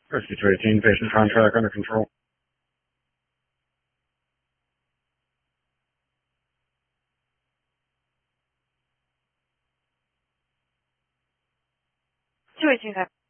Rescue 218, patient contract under control. Two 18.